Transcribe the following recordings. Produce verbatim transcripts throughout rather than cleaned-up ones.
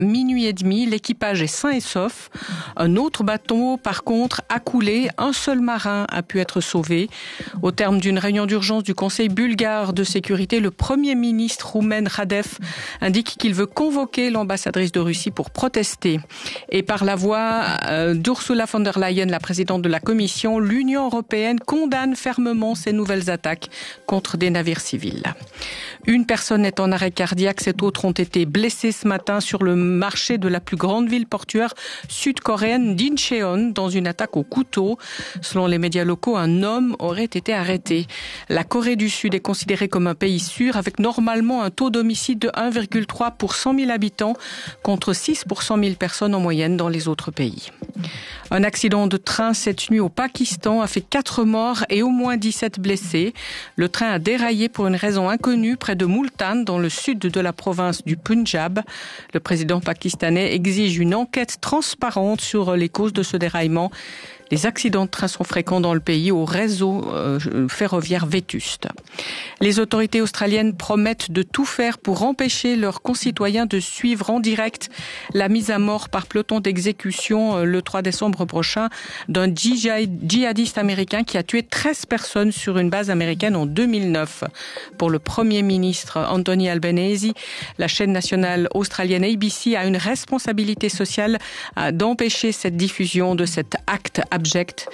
minuit et demi, l'équipage est sain et sauf. Un autre bateau, par contre, a coulé. Un seul marin a pu être sauvé. Au terme d'une réunion d'urgence du Conseil bulgare de sécurité, le Premier ministre roumain Radev indique qu'il veut convoquer l'ambassadrice de Russie pour protester. Et par la voix euh, d'Ursula von der Leyen, la présidente de la Commission, l'Union européenne condamne fermement ces nouvelles attaques contre des navires civils. Une personne est en arrêt cardiaque, sept autres ont été blessés ce matin sur le marché de la plus grande ville portuaire sud-coréenne d'Incheon dans une attaque au couteau. Selon les médias locaux, un homme aurait été arrêté. La Corée du Sud est considérée comme un pays sûr avec normalement un taux d'homicide de un virgule trois pour cent mille habitants contre six pour cent mille personnes en moyenne dans les autres pays. Un accident de train cette nuit au Pakistan a fait quatre morts et au moins dix-sept blessés. Le train a déraillé pour une raison inconnue près de Multan, dans le sud de la province du Punjab. Le président pakistanais exige une enquête transparente sur les causes de ce déraillement. Les accidents de train sont fréquents dans le pays au réseau euh, ferroviaire vétuste. Les autorités australiennes promettent de tout faire pour empêcher leurs concitoyens de suivre en direct la mise à mort par peloton d'exécution euh, le trois décembre prochain d'un djihadiste américain qui a tué treize personnes sur une base américaine en deux mille neuf. Pour le Premier ministre Anthony Albanese, la chaîne nationale australienne A B C a une responsabilité sociale euh, d'empêcher cette diffusion de cet acte abject.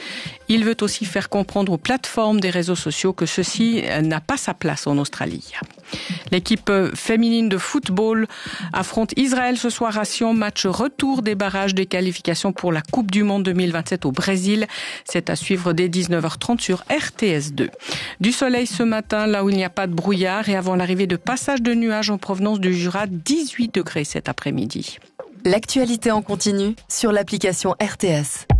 Il veut aussi faire comprendre aux plateformes des réseaux sociaux que ceci n'a pas sa place en Australie. L'équipe féminine de football affronte Israël ce soir à Sion, match retour des barrages des qualifications pour la Coupe du Monde deux mille vingt-sept au Brésil. C'est à suivre dès dix-neuf heures trente sur R T S deux. Du soleil ce matin, là où il n'y a pas de brouillard, et avant l'arrivée de passages de nuages en provenance du Jura, dix-huit degrés cet après-midi. L'actualité en continu sur l'application R T S.